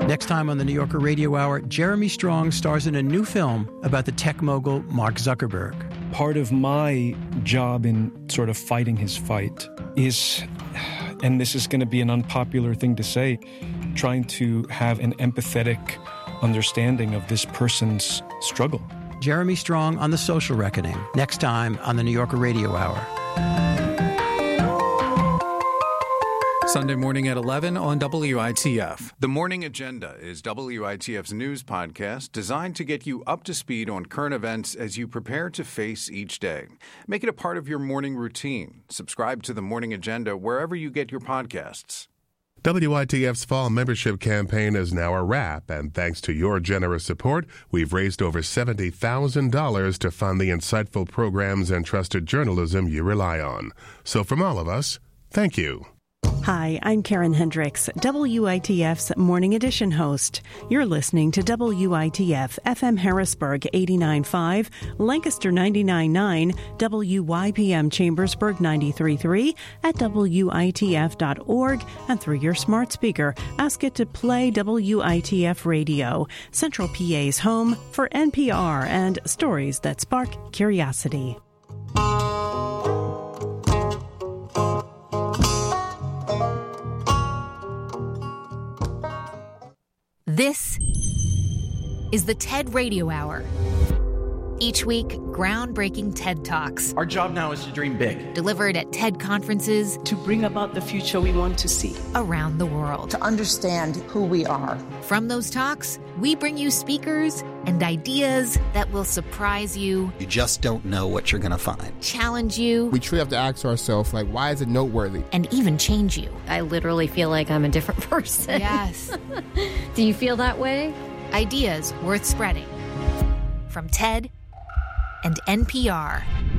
Next time on the New Yorker Radio Hour, Jeremy Strong stars in a new film about the tech mogul Mark Zuckerberg. Part of my job in sort of fighting his fight is, and this is going to be an unpopular thing to say, trying to have an empathetic understanding of this person's struggle. Jeremy Strong on The Social Reckoning, next time on the New Yorker Radio Hour. Sunday morning at 11 on WITF. The Morning Agenda is WITF's news podcast designed to get you up to speed on current events as you prepare to face each day. Make it a part of your morning routine. Subscribe to The Morning Agenda wherever you get your podcasts. WITF's fall membership campaign is now a wrap, and thanks to your generous support, we've raised over $70,000 to fund the insightful programs and trusted journalism you rely on. So from all of us, thank you. Hi, I'm Karen Hendricks, WITF's Morning Edition host. You're listening to WITF FM Harrisburg 89.5, Lancaster 99.9, WYPM Chambersburg 93.3, at WITF.org, and through your smart speaker, ask it to play WITF Radio, Central PA's home for NPR and stories that spark curiosity. This is the TED Radio Hour. Each week, groundbreaking TED Talks. Our job now is to dream big. Delivered at TED conferences. To bring about the future we want to see. Around the world. To understand who we are. From those talks, we bring you speakers and ideas that will surprise you. You just don't know what you're going to find. Challenge you. We truly have to ask ourselves, why is it noteworthy? And even change you. I literally feel like I'm a different person. Yes. Do you feel that way? Ideas worth spreading. From TED and NPR.